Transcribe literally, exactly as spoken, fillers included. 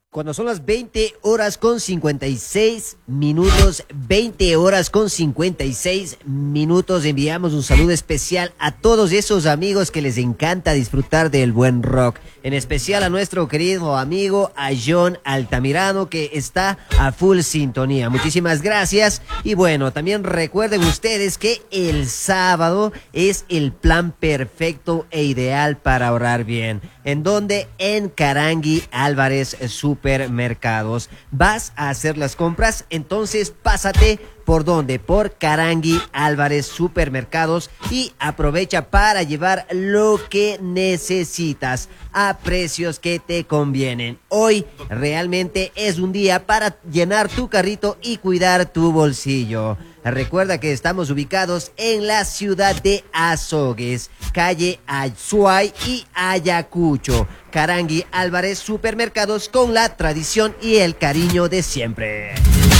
Cuando son las veinte horas con cincuenta y seis minutos, veinte horas con cincuenta y seis minutos, enviamos un saludo especial a todos esos amigos que les encanta disfrutar del buen rock. En especial a nuestro querido amigo, a John Altamirano, que está a full sintonía. Muchísimas gracias. Y bueno, también recuerden ustedes que el sábado es el plan perfecto e ideal para ahorrar bien. ¿En donde? En Carangui Álvarez Supermercados. ¿Vas a hacer las compras? Entonces pásate. ¿Por dónde? Por Carangui Álvarez Supermercados y aprovecha para llevar lo que necesitas a precios que te convienen. Hoy realmente es un día para llenar tu carrito y cuidar tu bolsillo. Recuerda que estamos ubicados en la ciudad de Azogues, calle Azuay y Ayacucho. Carangui Álvarez Supermercados, con la tradición y el cariño de siempre.